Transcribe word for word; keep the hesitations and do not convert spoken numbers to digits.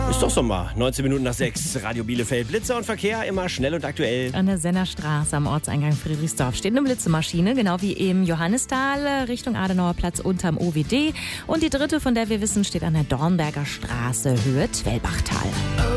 Ist doch Sommer. neunzehn Minuten nach sechs. Radio Bielefeld. Blitzer und Verkehr immer schnell und aktuell. An der Sennerstraße am Ortseingang Friedrichsdorf steht eine Blitzemaschine, genau wie im Johannisthal Richtung Adenauer Platz unterm O W D. Und die dritte, von der wir wissen, steht an der Dornberger Straße, Höhe Twellbachtal.